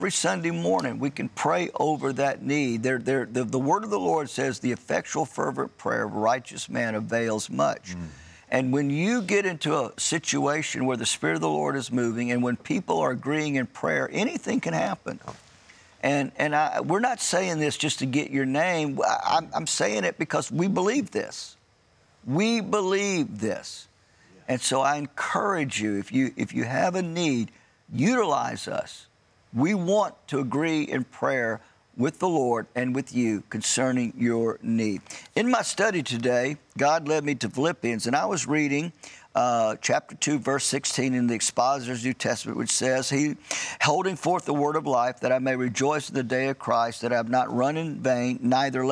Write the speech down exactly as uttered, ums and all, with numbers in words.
every Sunday morning, we can pray over that need. There, there, the, the word of the Lord says, the effectual, fervent prayer of a righteous man avails much. Mm. And when you get into a situation where the Spirit of the Lord is moving and when people are agreeing in prayer, anything can happen. And, and I, we're not saying this just to get your name. I, I'm, I'm saying it because we believe this. We believe this. And so I encourage you, if you, if you have a need, utilize us. We want to agree in prayer with the Lord and with you concerning your need. In my study today, God led me to Philippians, and I was reading uh, chapter two, verse sixteen in the Expositor's New Testament, which says, He, holding forth the word of life, that I may rejoice in the day of Christ, that I have not run in vain, neither